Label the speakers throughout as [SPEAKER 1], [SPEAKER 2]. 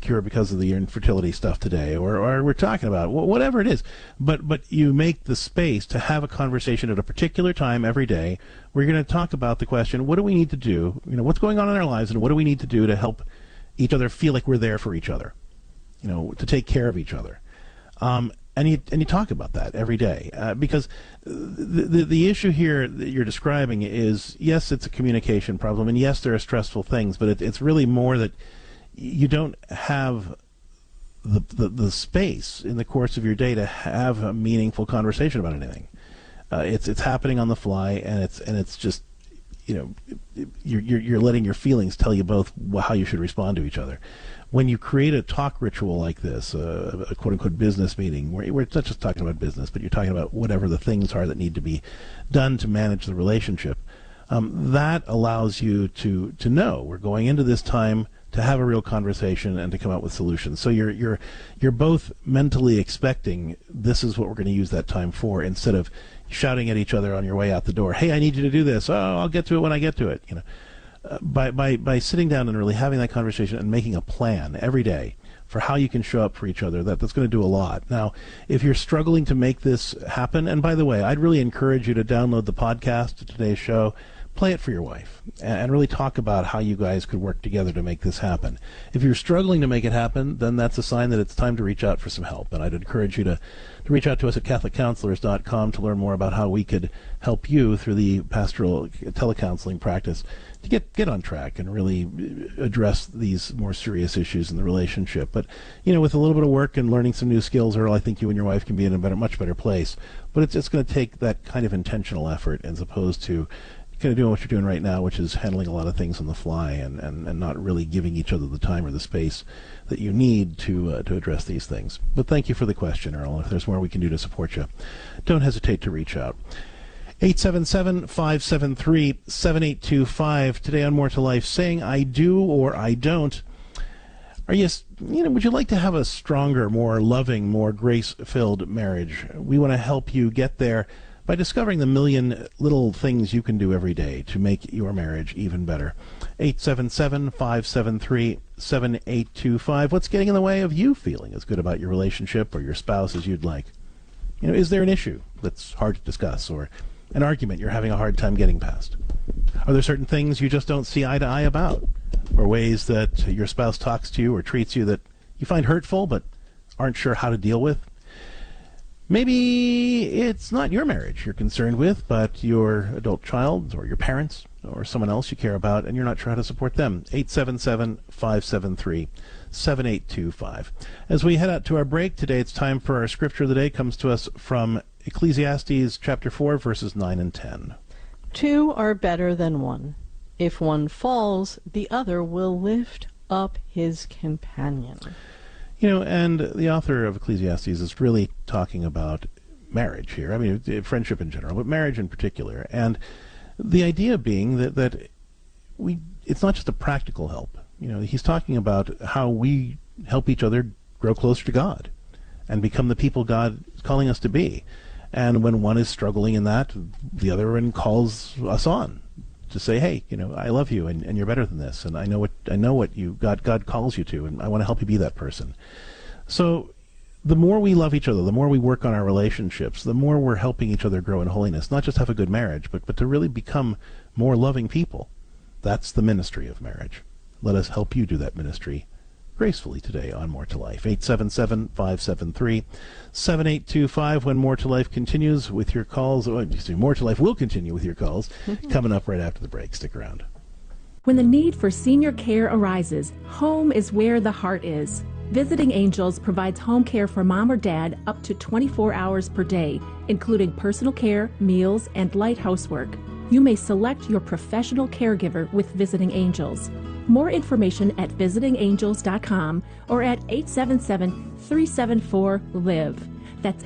[SPEAKER 1] insecure because of the infertility stuff today, or we're talking about whatever it is. But you make the space to have a conversation at a particular time every day where you're going to talk about the question, what do we need to do? What's going on in our lives, and what do we need to do to help each other feel like we're there for each other? To take care of each other. And you talk about that every day, because the issue here that you're describing is, yes, it's a communication problem, and yes, there are stressful things, but it's really more that you don't have the space in the course of your day to have a meaningful conversation about anything. It's happening on the fly, and it's just you're letting your feelings tell you both how you should respond to each other. When you create a talk ritual like this, a quote-unquote business meeting, where it's not just talking about business, but you're talking about whatever the things are that need to be done to manage the relationship, that allows you to know we're going into this time to have a real conversation and to come up with solutions. So you're both mentally expecting this is what we're going to use that time for, instead of shouting at each other on your way out the door, hey, I need you to do this. Oh, I'll get to it when I get to it. By sitting down and really having that conversation and making a plan every day for how you can show up for each other, that's going to do a lot. Now, if you're struggling to make this happen, and by the way, I'd really encourage you to download the podcast of today's show, play it for your wife, and really talk about how you guys could work together to make this happen. If you're struggling to make it happen, then that's a sign that it's time to reach out for some help. And I'd encourage you to reach out to us at CatholicCounselors.com to learn more about how we could help you through the pastoral telecounseling practice to get on track and really address these more serious issues in the relationship. But, with a little bit of work and learning some new skills, Earl, I think you and your wife can be in a much better place. But it's going to take that kind of intentional effort as opposed to kind of doing what you're doing right now, which is handling a lot of things on the fly and not really giving each other the time or the space that you need to address these things. But thank you for the question, Earl. If there's more we can do to support you, don't hesitate to reach out. 877-573-7825. Today on More to Life, saying I do or I don't. Would you like to have a stronger, more loving, more grace-filled marriage? We want to help you get there by discovering the million little things you can do every day to make your marriage even better. 877-573-7825. What's getting in the way of you feeling as good about your relationship or your spouse as you'd like? Is there an issue that's hard to discuss, or an argument you're having a hard time getting past? Are there certain things you just don't see eye to eye about, or ways that your spouse talks to you or treats you that you find hurtful but aren't sure how to deal with? Maybe it's not your marriage you're concerned with, but your adult child or your parents or someone else you care about, and you're not sure how to support them. 877-573-7825. As we head out to our break today, it's time for our scripture of the day. It comes to us from Ecclesiastes chapter 4, verses 9 and 10.
[SPEAKER 2] Two are better than one. If one falls, the other will lift up his companion.
[SPEAKER 1] And the author of Ecclesiastes is really talking about marriage here. I mean, friendship in general, but marriage in particular. And the idea being that it's not just a practical help. He's talking about how we help each other grow closer to God and become the people God is calling us to be. And when one is struggling in that, the other one calls us on to say, hey, I love you, and you're better than this, and I know what God calls you to, and I want to help you be that person. So the more we love each other, the more we work on our relationships, the more we're helping each other grow in holiness, not just have a good marriage, but to really become more loving people. That's the ministry of marriage. Let us help you do that ministry gracefully today on More to Life. 877-573-7825. When More to Life continues with your calls, More to Life will continue with your calls, coming up right after the break. Stick around.
[SPEAKER 3] When the need for senior care arises, home is where the heart is. Visiting Angels provides home care for mom or dad up to 24 hours per day, including personal care, meals, and light housework. You may select your professional caregiver with Visiting Angels. More information at visitingangels.com or at 877-374-LIVE. That's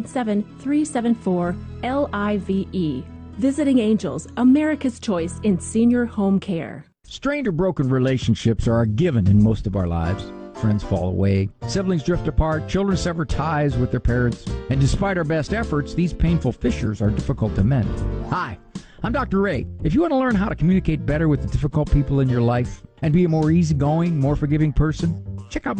[SPEAKER 3] 877-374-LIVE. Visiting Angels, America's choice in senior home care.
[SPEAKER 4] Strained or broken relationships are a given in most of our lives. Friends fall away, siblings drift apart, children sever ties with their parents, and despite our best efforts, these painful fissures are difficult to mend. Hi, I'm Dr. Ray. If you want to learn how to communicate better with the difficult people in your life and be a more easygoing, more forgiving person, check out